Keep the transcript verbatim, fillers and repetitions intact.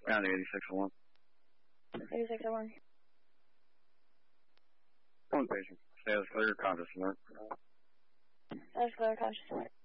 Ground eighty-six oh one. eighty-six oh one. One patient. Status clear, conscious alert. Status clear, conscious alert.